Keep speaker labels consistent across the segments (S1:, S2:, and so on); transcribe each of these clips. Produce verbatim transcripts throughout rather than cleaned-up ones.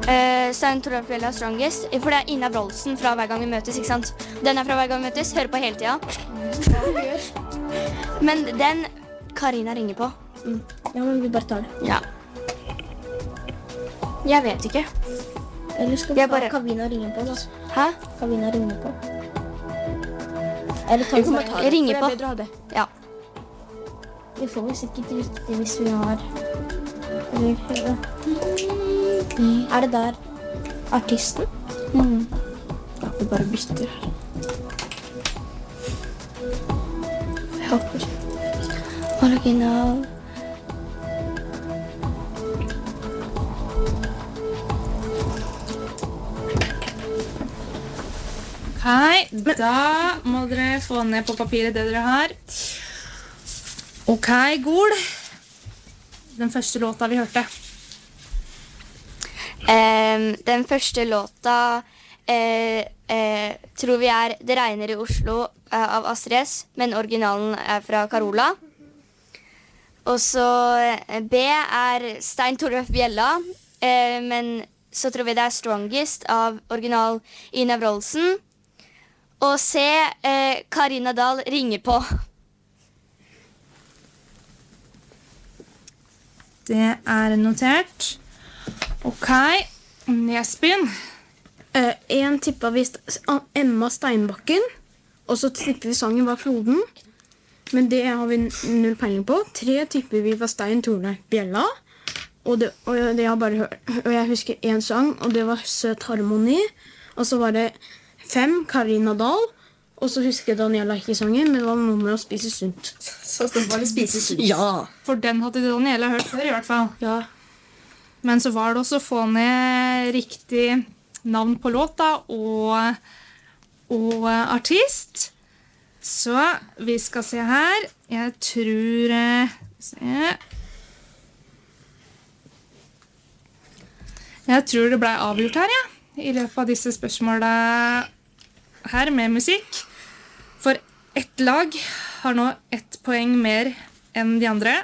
S1: Uh, Stein Toralf Bjella Strongest, for det er Ina Wroldsen fra Hver gang vi møtes, ikke sant? Den er fra Hver gang vi møtes, hører på hele tida. Men den Karina ringer på.
S2: Mm. Ja, men vi bare tar det.
S1: Ja. Jeg vet ikke.
S2: Eller skal vi
S1: jeg
S2: ta
S1: bare...
S2: Kavina ringer på, da?
S1: Hæ?
S2: Kavina ringer på. Eller tar vi bare ta det?
S1: Jeg ringer på.
S2: Jeg vil ha det.
S1: Ja.
S2: Vi får vel sikkert riktig hvis vi har... Eller høre. Mm. Er det der artisten?
S1: Mm.
S2: Ja, vi bare bytter her. Jeg håper.
S1: Original.
S3: Hei, da må dere få ned på papiret det dere har. Ok, Gol. Den første låta vi hørte.
S1: Um, den første låta uh, uh, tror vi er Det regner i Oslo uh, av Astrid S, men originalen er fra Carola. Og så uh, B er Stein Toralf Bjella, uh, men så tror vi det er Strongest av original Ina Wroldsen. Og C, uh, Karina Dahl ringer på.
S3: Det er notert. Ok, Nesbyen.
S2: Uh, en tipper vi Emma Steinbakken, og så tipper vi sangen var Floden. Men det har vi null peiling på. Tre tipper vi var Stein Toralf Bjella, og, det, og, det har bare hørt. Og jeg husker en sang, og det var Søt harmoni. Og så var det fem, Karina Dahl. Og så husker jeg Daniela ikke sangen, men det var noe med å spise sunt.
S3: Så det var det spise sunt.
S2: Ja.
S3: For den hadde Daniela hørt før i hvert fall.
S2: Ja.
S3: Men så var det også å få ned riktig navn på låta og, og artist. Så vi skal se her. Jeg tror... Se. Jeg tror det ble avgjort her, ja. I løpet av disse spørsmålene her med musikk. For ett lag har nå ett poeng mer enn de andre.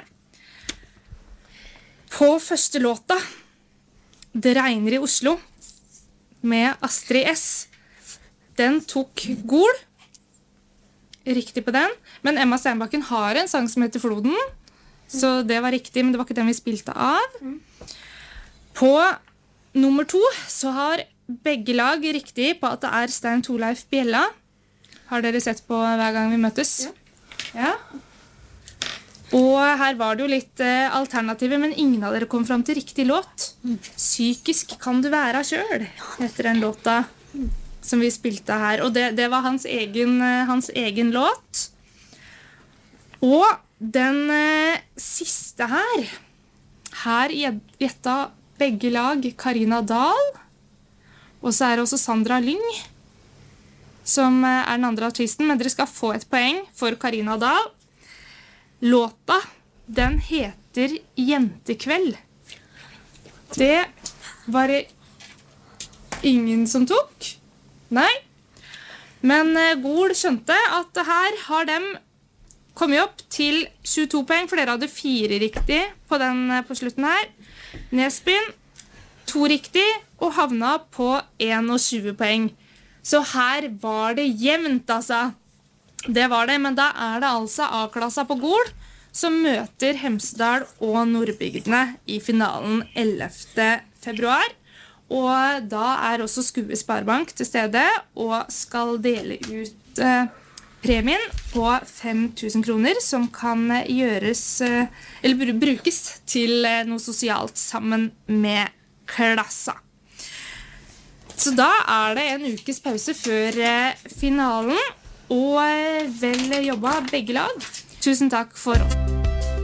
S3: På første låta, Det regner i Oslo, med Astrid S. Den tok Gol. Riktig på den. Men Emma Steinbakken har en sang som heter Floden. Så det var riktig, men det var ikke den vi spilte av. På nummer to så har begge lag riktig på at det er Stein Toralf Bjella. Har dere sett på Hver gang vi møtes? Ja. Ja. Og her var det jo litt eh, alternativer, men ingen av dere kom frem til riktig låt. Psykisk kan du være selv, heter den låta som vi spilte her. Og det, det var hans egen, eh, hans egen låt. Og den eh, siste her, her gjetta begge lag Karina Dahl, og så er det også Sandra Lyng, som eh, er den andre artisten, men dere skal få et poeng for Karina Dahl. Låta, den heter Jentekveld. Det var det ingen som tok. Nei. Men uh, Gol skjønte at her har dem kommet opp til tjueto poeng, for dere hadde fire riktig på den uh, på slutten her. Nesbyen, to riktig, og havna på tjueen poeng. Så her var det jevnt, altså. Det var det, men da er det altså A-klassa på Gol som møter Hemsedal og Nordbygdene i finalen ellevte februar. Og da er også Skue Sparebank til stede og skal dele ut eh, premien på fem tusen kroner som kan gjøres, eh, eller brukes til eh, noe sosialt sammen med klassa. Så da er det en ukes pause før eh, finalen. Og vel jobba begge lag. Tusen takk for oss.